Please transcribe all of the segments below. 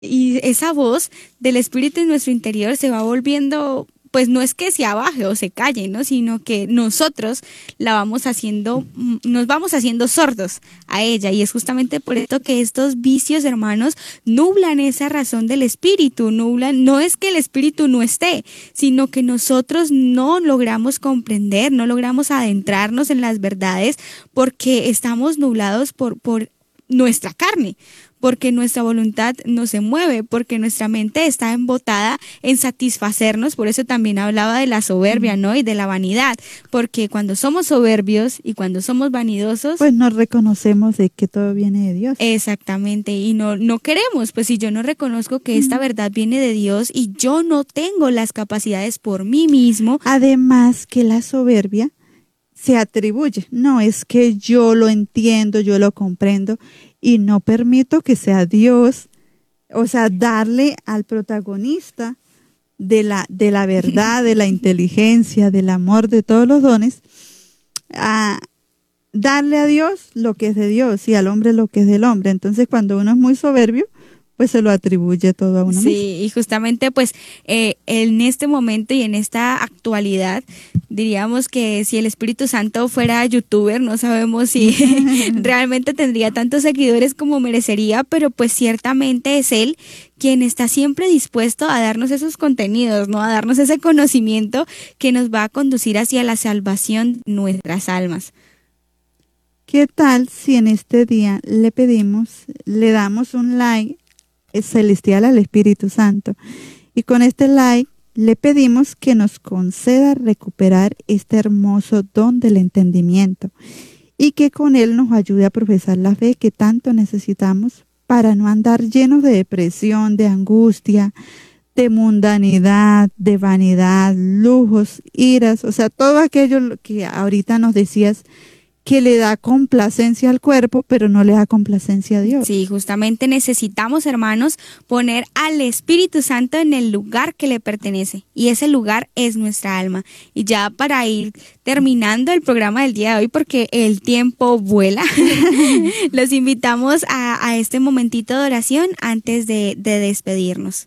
Y esa voz del Espíritu en nuestro interior se va volviendo, pues no es que se abaje o se calle, ¿no? Sino que nosotros nos vamos haciendo sordos a ella. Y es justamente por esto que estos vicios, hermanos, nublan esa razón del Espíritu, no es que el Espíritu no esté, sino que nosotros no logramos comprender, no logramos adentrarnos en las verdades porque estamos nublados por nuestra carne, porque nuestra voluntad no se mueve, porque nuestra mente está embotada en satisfacernos. Por eso también hablaba de la soberbia, ¿no? Y de la vanidad, porque cuando somos soberbios y cuando somos vanidosos, pues no reconocemos de que todo viene de Dios. Exactamente, y no queremos, pues si yo no reconozco que esta verdad viene de Dios y yo no tengo las capacidades por mí mismo. Además que la soberbia se atribuye, no es que yo lo entiendo, yo lo comprendo, y no permito que sea Dios, o sea, darle al protagonista de la verdad, de la inteligencia, del amor, de todos los dones, a darle a Dios lo que es de Dios y al hombre lo que es del hombre. Entonces, cuando uno es muy soberbio, pues se lo atribuye todo a uno mismo. Sí, y justamente pues en este momento y en esta actualidad, diríamos que si el Espíritu Santo fuera youtuber, no sabemos si realmente tendría tantos seguidores como merecería, pero pues ciertamente es Él quien está siempre dispuesto a darnos esos contenidos, ¿no? A darnos ese conocimiento que nos va a conducir hacia la salvación de nuestras almas. ¿Qué tal si en este día le damos un like celestial al Espíritu Santo? Y con este like le pedimos que nos conceda recuperar este hermoso don del entendimiento y que con él nos ayude a profesar la fe que tanto necesitamos para no andar llenos de depresión, de angustia, de mundanidad, de vanidad, lujos, iras, o sea, todo aquello que ahorita nos decías que le da complacencia al cuerpo, pero no le da complacencia a Dios. Sí, justamente necesitamos, hermanos, poner al Espíritu Santo en el lugar que le pertenece, y ese lugar es nuestra alma. Y ya para ir terminando el programa del día de hoy, porque el tiempo vuela, los invitamos a este momentito de oración antes de despedirnos.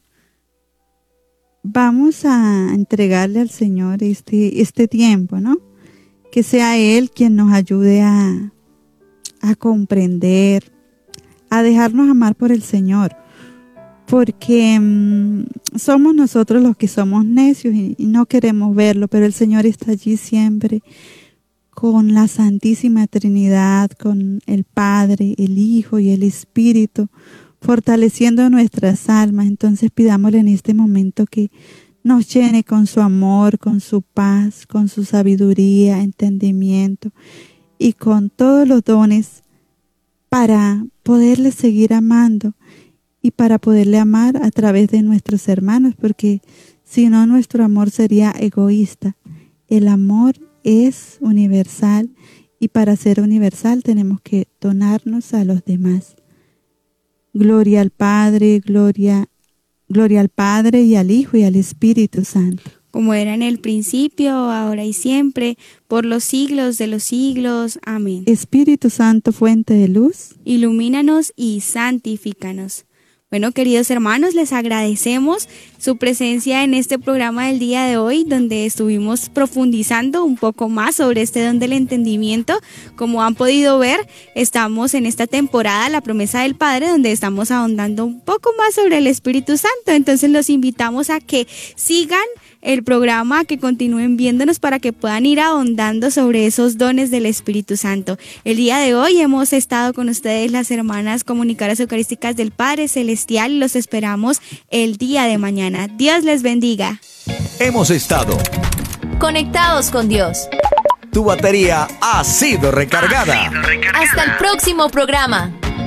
Vamos a entregarle al Señor este tiempo, ¿no? Que sea Él quien nos ayude a comprender, a dejarnos amar por el Señor, porque somos nosotros los que somos necios y no queremos verlo, pero el Señor está allí siempre con la Santísima Trinidad, con el Padre, el Hijo y el Espíritu, fortaleciendo nuestras almas. Entonces pidámosle en este momento que nos llene con su amor, con su paz, con su sabiduría, entendimiento y con todos los dones para poderle seguir amando y para poderle amar a través de nuestros hermanos, porque si no nuestro amor sería egoísta. El amor es universal y para ser universal tenemos que donarnos a los demás. Gloria al Padre, gloria al Padre y al Hijo y al Espíritu Santo. Como era en el principio, ahora y siempre, por los siglos de los siglos. Amén. Espíritu Santo, fuente de luz, ilumínanos y santifícanos. Bueno, queridos hermanos, les agradecemos su presencia en este programa del día de hoy, donde estuvimos profundizando un poco más sobre este don del entendimiento. Como han podido ver, estamos en esta temporada, La Promesa del Padre, donde estamos ahondando un poco más sobre el Espíritu Santo. Entonces los invitamos a que sigan el programa, que continúen viéndonos para que puedan ir ahondando sobre esos dones del Espíritu Santo. El día de hoy hemos estado con ustedes las hermanas comunicadoras eucarísticas del Padre Celestial y los esperamos el día de mañana. Dios les bendiga. Hemos estado conectados con Dios. Tu batería ha sido recargada. Hasta el próximo programa.